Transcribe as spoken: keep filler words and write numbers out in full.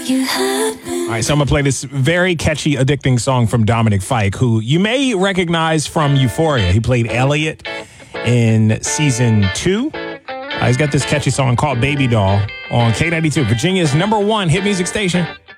you happen. All right, so I'm going to play this very catchy, addicting song from Dominic Fike, who you may recognize from Euphoria. He played Elliot in season two. Uh, he's got this catchy song called Baby Doll on K ninety-two, Virginia's number one hit music station.